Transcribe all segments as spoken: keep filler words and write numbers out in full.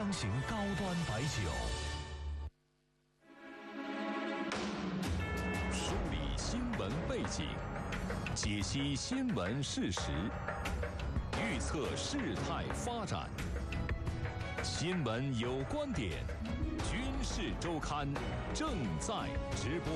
风行高端白酒，梳理新闻背景，解析新闻事实，预测事态发展。新闻有观点，军事周刊正在直播。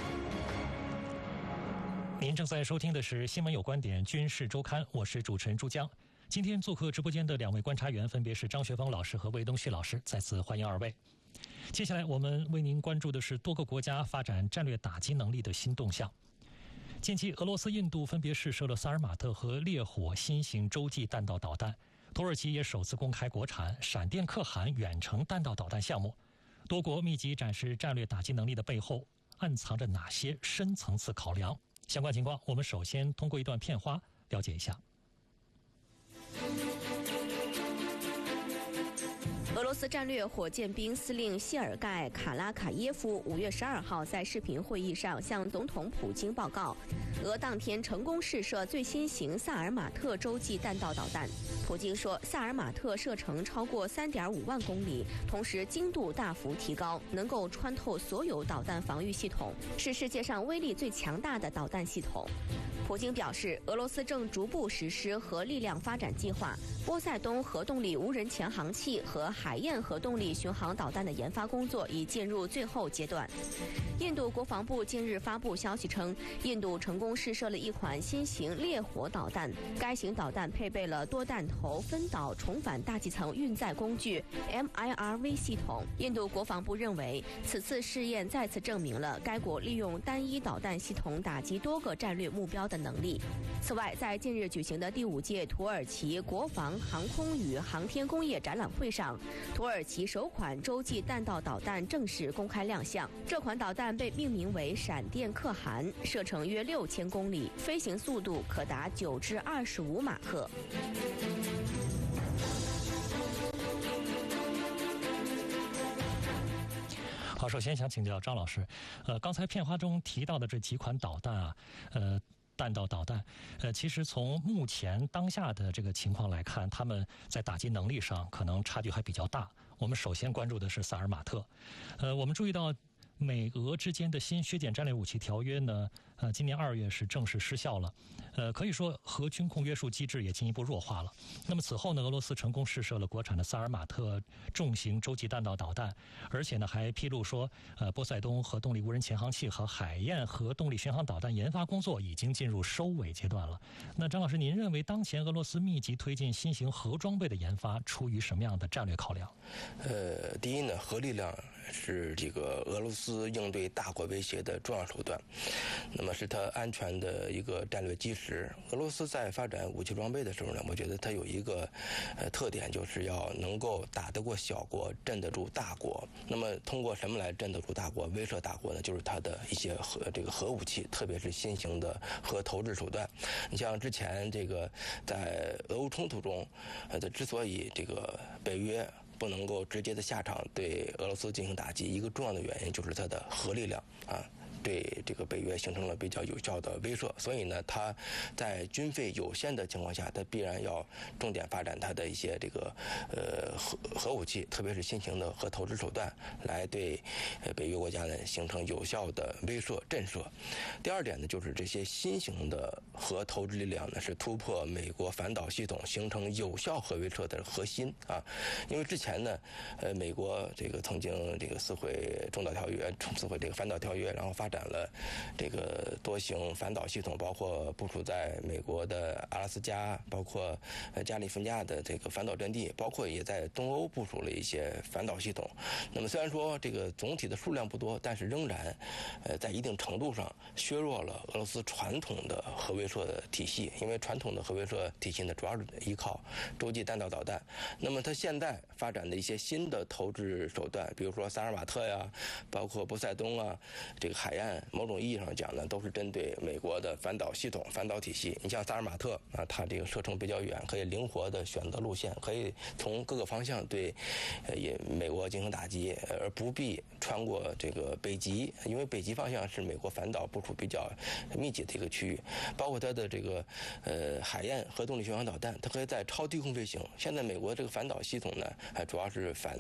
您正在收听的是《新闻有观点·军事周刊》，我是主持人朱江。今天做客直播间的两位观察员分别是张学峰老师和魏东旭老师，再次欢迎二位。接下来我们为您关注的是多个国家发展战略打击能力的新动向。近期，俄罗斯、印度分别试射了萨尔马特和烈火新型洲际弹道导弹，土耳其也首次公开国产闪电可汗远程弹道导弹项目。多国密集展示战略打击能力的背后，暗藏着哪些深层次考量？相关情况，我们首先通过一段片花了解一下。 俄罗斯战略火箭兵司令谢尔盖·卡拉卡耶夫五月十二号在视频会议上向总统普京报告，俄当天成功试射最新型萨尔马特洲际弹道导弹。普京说，萨尔马特射程超过 三点五万公里，同时精度大幅提高，能够穿透所有导弹防御系统，是世界上威力最强大的导弹系统。普京表示，俄罗斯正逐步实施核力量发展计划，波塞冬核动力无人潜航器和海燕核动力巡航导弹的研发工作已进入最后阶段。印度国防部近日发布消息称，印度成功试射了一款新型烈火导弹，该型导弹配备了多弹头分导重返大气层运载工具 M I R V 系统。印度国防部认为，此次试验再次证明了该国利用单一导弹系统打击多个战略目标的能力。此外，在近日举行的第五届土耳其国防、航空与航天工业展览会上，土耳其首款洲际弹道导弹正式公开亮相。这款导弹被命名为闪电可汗，射程约六千公里，飞行速度可达九至二十五马赫。 好，首先想请教张老师，呃，刚才片花中提到的这几款导弹啊，呃。弹道导弹，呃，其实从目前当下的这个情况来看，他们在打击能力上可能差距还比较大。我们首先关注的是萨尔马特，呃，我们注意到美俄之间的新削减战略武器条约呢，呃，今年二月是正式失效了，呃，可以说核军控约束机制也进一步弱化了。那么此后呢，俄罗斯成功试射了国产的萨尔马特重型洲际弹道导弹，而且呢还披露说，呃，波塞冬核动力无人潜航器和海燕核动力巡航导弹研发工作已经进入收尾阶段了。那张老师，您认为当前俄罗斯密集推进新型核装备的研发，出于什么样的战略考量？ 呃，第一呢，核力量是这个俄罗斯应对大国威胁的重要手段，那么是它安全的一个战略基石。俄罗斯在发展武器装备的时候呢，我觉得它有一个呃特点，就是要能够打得过小国，镇得住大国。那么通过什么来镇得住大国、威慑大国呢？就是它的一些核这个核武器，特别是新型的核投掷手段。你像之前这个在俄乌冲突中，呃，之所以这个北约不能够直接的下场对俄罗斯进行打击，一个重要的原因就是它的核力量啊，对这个北约形成了比较有效的威慑。所以呢，它在军费有限的情况下，它必然要重点发展它的一些这个呃核核武器，特别是新型的核投掷手段，来对呃北约国家呢形成有效的威慑震慑。第二点呢，就是这些新型的核投掷力量呢，是突破美国反导系统，形成有效核威慑的核心啊。因为之前呢，呃，美国这个曾经这个撕毁中导条约，撕毁这个反导条约，然后发展了这个多型反导系统，包括部署在美国的阿拉斯加，包括呃加利福尼亚的这个反导阵地，包括也在东欧部署了一些反导系统。那么虽然说这个总体的数量不多，但是仍然呃在一定程度上削弱了俄罗斯传统的核威慑的体系，因为传统的核威慑体系呢，主要是依靠洲际弹道导弹。那么它现在发展的一些新的投掷手段，比如说萨尔马特呀，包括波塞冬啊，这个海燕，某种意义上讲呢，都是针对美国的反导系统、反导体系。你像萨尔马特啊，它这个射程比较远，可以灵活的选择路线，可以从各个方向对呃也美国进行打击，而不必穿过这个北极，因为北极方向是美国反导部署比较密集的一个区域。包括它的这个呃海燕核动力巡航导弹，它可以在超低空飞行。现在美国这个反导系统呢，还主要是反